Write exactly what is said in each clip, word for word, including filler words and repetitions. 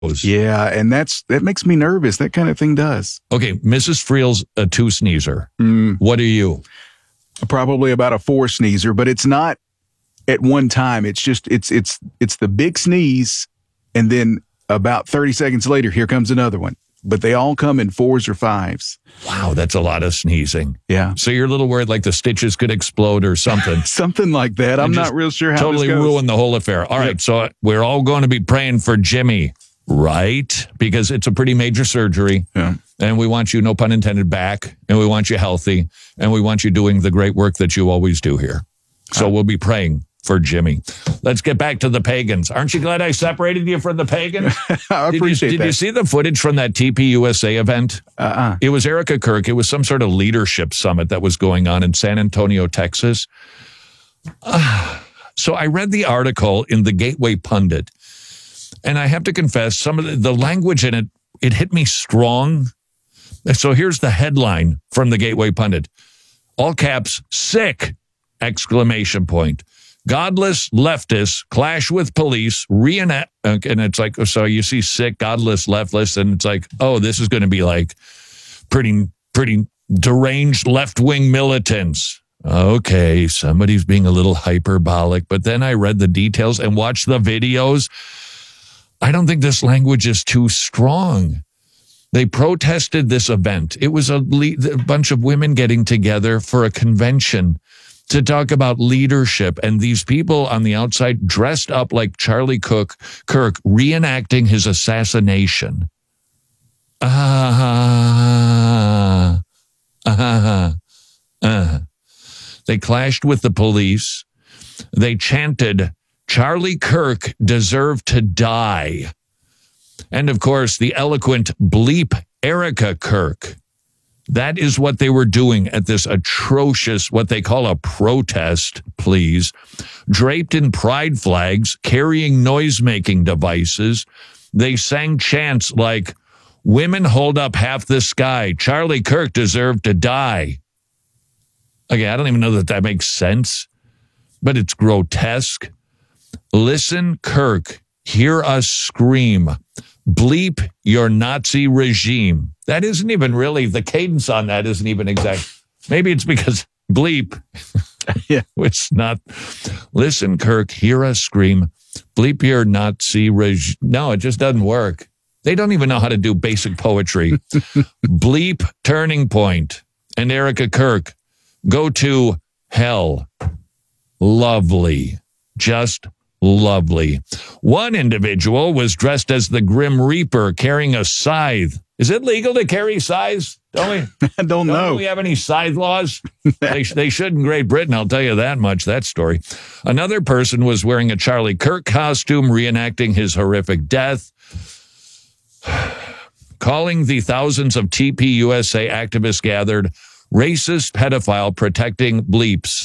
Yeah, and that's that makes me nervous. That kind of thing does. Okay, Missus Friel's a two sneezer. Mm. What are you? Probably about a four sneezer, but it's not at one time. It's just it's it's it's the big sneeze, and then about thirty seconds later, here comes another one. But they all come in fours or fives. Wow, that's a lot of sneezing. Yeah. So you're a little worried like the stitches could explode or something. Something like that. I'm not real sure how totally this goes. ruin the whole affair. All yep. right, so we're all going to be praying for Jimmy, right? Because it's a pretty major surgery. Yeah. And we want you, no pun intended, back. And we want you healthy. And we want you doing the great work that you always do here. So we'll be praying for Jimmy. Let's get back to the pagans. Aren't you glad I separated you from the pagans? I appreciate did you, that. Did you see the footage from that T P U S A event? Uh-uh. It was Erica Kirk. It was some sort of leadership summit that was going on in San Antonio, Texas. Uh, so I read the article in the Gateway Pundit, and I have to confess, some of the, the language in it, it hit me strong. So here's the headline from the Gateway Pundit. All caps, sick, exclamation point. Godless leftists clash with police, reenact, and it's like, so you see sick, godless leftists, and it's like, oh, this is going to be like pretty, pretty deranged left-wing militants. Okay, somebody's being a little hyperbolic, but then I read the details and watched the videos. I don't think this language is too strong. They protested this event. It was a, le- a bunch of women getting together for a convention to talk about leadership, and these people on the outside dressed up like Charlie Cook, Kirk reenacting his assassination. Ah, ah, ah. They clashed with the police. They chanted, Charlie Kirk deserved to die. And of course, the eloquent bleep Erica Kirk. That is what they were doing at this atrocious, what they call a protest, please, draped in pride flags, carrying noise-making devices. They sang chants like, women hold up half the sky. Charlie Kirk deserved to die. Okay, I don't even know that that makes sense, but it's grotesque. Listen, Kirk, hear us scream. Bleep your Nazi regime. That isn't even really, the cadence on that isn't even exact. Maybe it's because bleep. Yeah. It's not. Listen, Kirk, hear us scream. Bleep your Nazi regime. No, it just doesn't work. They don't even know how to do basic poetry. Bleep turning point. And Erica Kirk, go to hell. Lovely. Just lovely. One individual was dressed as the Grim Reaper carrying a scythe. Is it legal to carry scythes? Don't we? I don't, don't know. we have any scythe laws? they, they should in Great Britain, I'll tell you that much, that story. Another person was wearing a Charlie Kirk costume, reenacting his horrific death, calling the thousands of T P U S A activists gathered racist pedophile protecting bleeps.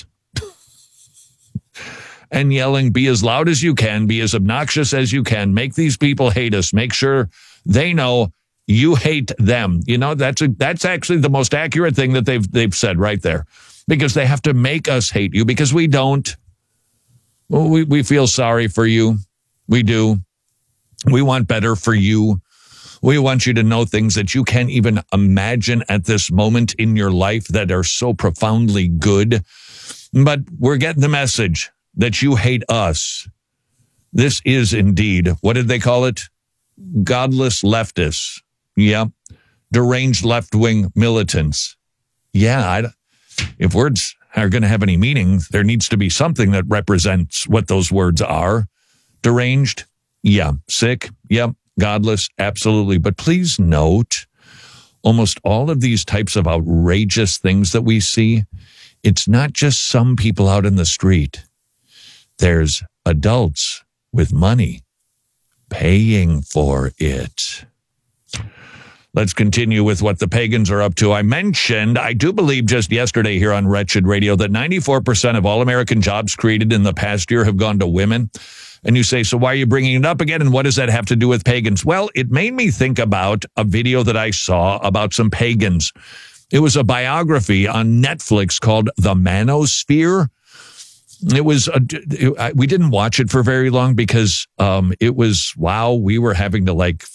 And yelling, be as loud as you can, be as obnoxious as you can, make these people hate us, make sure they know you hate them. You know, that's a, that's actually the most accurate thing that they've they've said right there, because they have to make us hate you because we don't. Well, we, we feel sorry for you. We do. We want better for you. We want you to know things that you can't even imagine at this moment in your life that are so profoundly good. But we're getting the message that you hate us. This is indeed, what did they call it? Godless leftists. Yeah. Deranged left-wing militants. Yeah. I, if words are going to have any meaning, there needs to be something that represents what those words are. Deranged. Yeah. Sick. Yep. Godless. Absolutely. But please note, almost all of these types of outrageous things that we see, it's not just some people out in the street. There's adults with money paying for it. Let's continue with what the pagans are up to. I mentioned, I do believe just yesterday here on Wretched Radio, that ninety-four percent of all American jobs created in the past year have gone to women. And you say, so why are you bringing it up again? And what does that have to do with pagans? Well, it made me think about a video that I saw about some pagans. It was a biography on Netflix called The Manosphere. it was, a, it, we didn't watch it for very long because um, it was, wow, we were having to like